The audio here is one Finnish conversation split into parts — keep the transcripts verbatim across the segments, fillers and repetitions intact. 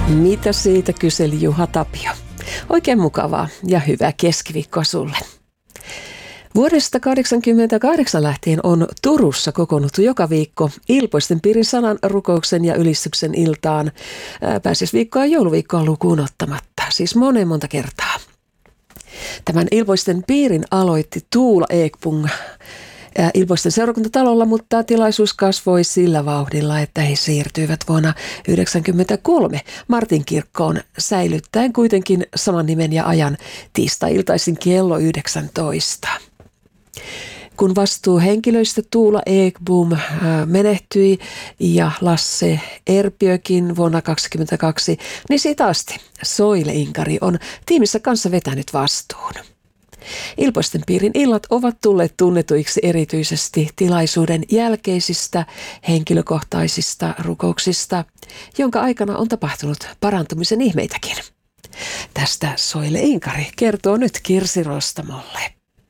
Mitä siitä kyseli Juha Tapio? Oikein mukavaa ja hyvää keskiviikkoa sulle. Vuodesta tuhatyhdeksänsataakahdeksankymmentäkahdeksan lähtien on Turussa kokoonnuttu joka viikko Ilpoisten piirin sanan, rukouksen ja ylistyksen iltaan pääsiäisviikkoa ja jouluviikkoa lukuun ottamatta, siis monen monta kertaa. Tämän Ilpoisten piirin aloitti Tuula Ekbom Ilpoisten seurakuntatalolla, mutta tilaisuus kasvoi sillä vauhdilla, että he siirtyivät vuonna yhdeksänkymmentäkolme Martinkirkkoon säilyttäen kuitenkin saman nimen ja ajan tiistai-iltaisin kello yhdeksäntoista. Kun vastuu henkilöistä Tuula Ekbom menehtyi ja Lasse Erpiökin vuonna kaksituhattakaksikymmentäkaksi, niin siitä asti Soile Inkari on tiimissä kanssa vetänyt vastuun. Ilpoisten piirin illat ovat tulleet tunnetuiksi erityisesti tilaisuuden jälkeisistä henkilökohtaisista rukouksista, jonka aikana on tapahtunut parantumisen ihmeitäkin. Tästä Soile Inkari kertoo nyt Kirsi Rostamolle.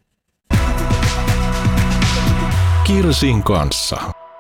Kirsin kanssa.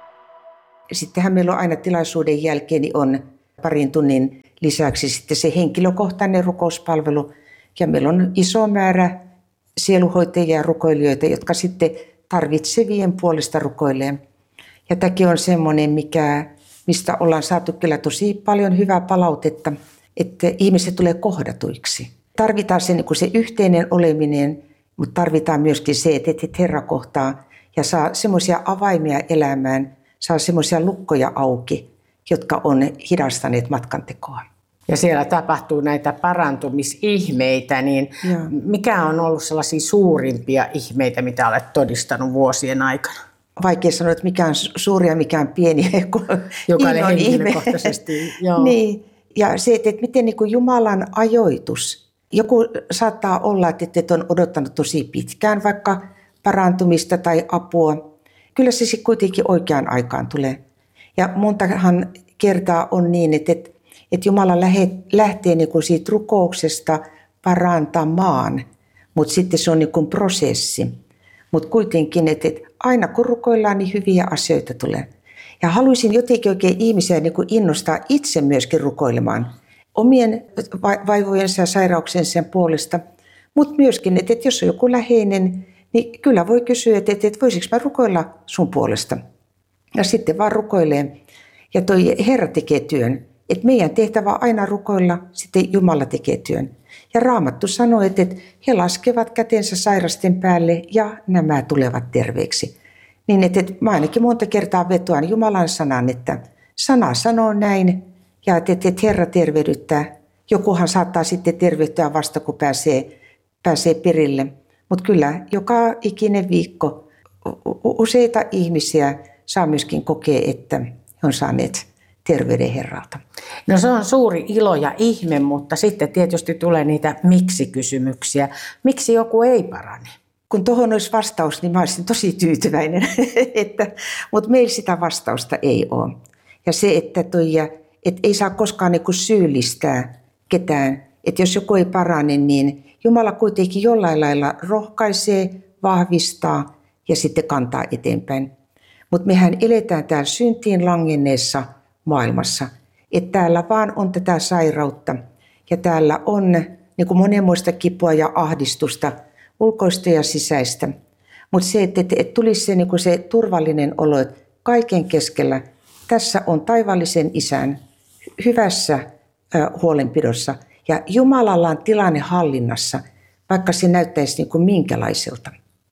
Sittenhän meillä on aina tilaisuuden jälkeen niin on parin tunnin lisäksi sitten se henkilökohtainen rukouspalvelu. Ja meillä on iso määrä sieluhoitajia ja rukoilijoita, jotka sitten tarvitsevien puolesta rukoilee. Ja tämäkin on semmoinen, mikä, mistä ollaan saatu kyllä tosi paljon hyvää palautetta, että ihmiset tulee kohdatuiksi. Tarvitaan se, niin kuin se yhteinen oleminen, mutta tarvitaan myöskin se, että Herra kohtaa ja saa semmoisia avaimia elämään, saa semmoisia lukkoja auki, jotka on hidastaneet matkantekoa. Ja siellä tapahtuu näitä parantumisihmeitä, niin Joo. mikä on ollut sellaisia suurimpia ihmeitä, mitä olet todistanut vuosien aikana? Vaikea sanoa, että mikä on suuri ja mikä on pieni. Jokainen henkilökohtaisesti. Joo. Niin. Ja se, että miten niin kuin Jumalan ajoitus. Joku saattaa olla, että on odottanut tosi pitkään vaikka parantumista tai apua. Kyllä se sitten kuitenkin oikeaan aikaan tulee. Ja montahan kertaa on niin, että että Jumala lähtee niin kuin siitä rukouksesta parantamaan, mutta sitten se on niin kuin prosessi. Mutta kuitenkin, että aina kun rukoillaan, niin hyviä asioita tulee. Ja haluaisin jotenkin oikein ihmisiä niin kuin innostaa itse myöskin rukoilemaan omien vaivojensa ja sairauksensa puolesta, mutta myöskin, että jos on joku läheinen, niin kyllä voi kysyä, että, että voisiko mä rukoilla sun puolesta. Ja sitten vaan rukoilee. Ja toi Herra tekee työn. Että meidän tehtävä on aina rukoilla, sitten Jumala tekee työn. Ja Raamattu sanoo, että he laskevat kätensä sairasten päälle ja nämä tulevat terveeksi. Niin että mä ainakin monta kertaa vetoan Jumalan sanan, että sana sanoo näin ja että Herra tervehdyttää. Jokuhan saattaa sitten tervehtyä vasta, kun pääsee, pääsee perille. Mutta kyllä joka ikinen viikko useita ihmisiä saa myöskin kokea, että he on saaneet terveyden Herralta. No se on suuri ilo ja ihme, mutta sitten tietysti tulee niitä miksi-kysymyksiä. Miksi joku ei parane? Kun tuohon olisi vastaus, niin mä olisin tosi tyytyväinen, että, mutta meillä sitä vastausta ei ole. Ja se, että, toi, että ei saa koskaan niin kuin syyllistää ketään, että jos joku ei parane, niin Jumala kuitenkin jollain lailla rohkaisee, vahvistaa ja sitten kantaa eteenpäin. Mutta mehän eletään täällä syntiin langenneessa maailmassa, että täällä vaan on tätä sairautta ja täällä on niin kuin monenmoista kipua ja ahdistusta, ulkoista ja sisäistä. Mutta se, että, että, että tulisi se, niin kuin se turvallinen olo, että kaiken keskellä tässä on taivallisen Isän hyvässä äh, huolenpidossa ja Jumalalla on tilanne hallinnassa, vaikka se näyttäisi niin kuin minkälaiselta.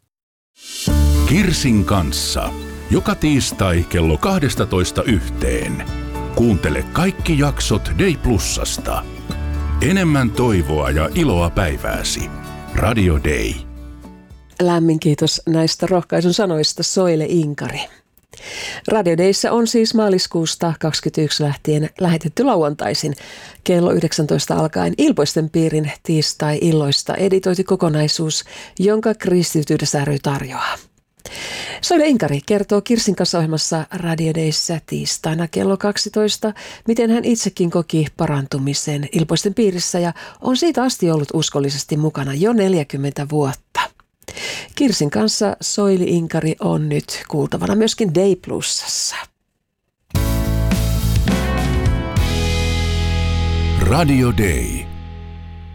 Kirsin kanssa. Joka tiistai kello kaksitoista yhteen. Kuuntele kaikki jaksot Day Plusasta. Enemmän toivoa ja iloa päivääsi. Radio Day. Lämmin kiitos näistä rohkaisun sanoista Soile Inkari. Radio Dayssä on siis maaliskuusta kaksikymmentäyksi lähtien lähetetty lauantaisin kello yhdeksäntoista alkaen Ilpoisten piirin tiistai-illoista editoitu kokonaisuus, jonka Kristityydessä ry tarjoaa. Soile Inkari kertoo Kirsin kanssa ohjelmassa Radio Dayssä tiistaina kello kaksitoista, miten hän itsekin koki parantumisen Ilpoisten piirissä ja on siitä asti ollut uskollisesti mukana jo neljäkymmentä vuotta. Kirsin kanssa Soile Inkari on nyt kuultavana myöskin Day Plusassa. Radio Day.